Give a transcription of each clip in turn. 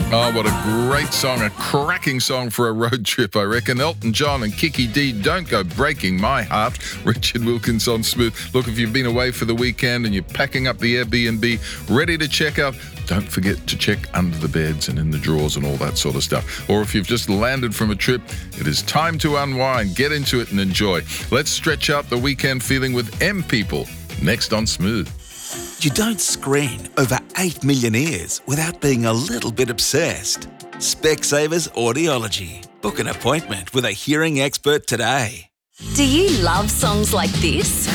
Oh, what a great song, a cracking song for a road trip, I reckon. Elton John and Kiki D, Don't Go Breaking My Heart. Richard Wilkins on Smooth. Look, if you've been away for the weekend and you're packing up the Airbnb, ready to check out, don't forget to check under the beds and in the drawers and all that sort of stuff. Or if you've just landed from a trip, it is time to unwind, get into it and enjoy. Let's stretch out the weekend feeling with M People, next on Smooth. You don't screen over 8 million ears without being a little bit obsessed. Specsavers Audiology. Book an appointment with a hearing expert today. Do you love songs like this?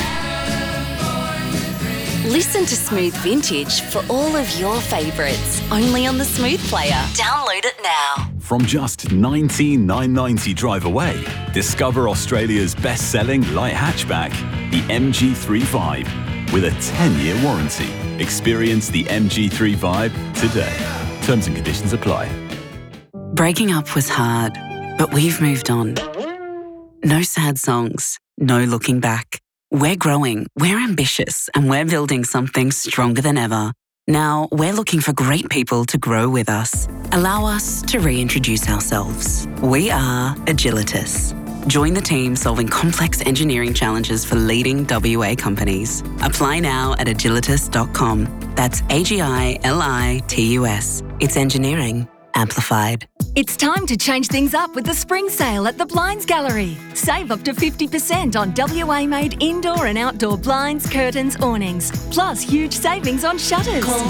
Listen to Smooth Vintage for all of your favourites, only on the Smooth Player. Download it now. From just $19,990 drive away, discover Australia's best-selling light hatchback, the MG3 Vibe. With a 10-year warranty. Experience the MG3 Vibe today. Terms and conditions apply. Breaking up was hard, but we've moved on. No sad songs, no looking back. We're growing, we're ambitious, and we're building something stronger than ever. Now, we're looking for great people to grow with us. Allow us to reintroduce ourselves. We are Agilitas. Join the team solving complex engineering challenges for leading WA companies. Apply now at agilitas.com. That's AGILITUS. It's engineering amplified. It's time to change things up with the spring sale at the Blinds Gallery. Save up to 50% on WA-made indoor and outdoor blinds, curtains, awnings, plus huge savings on shutters. Call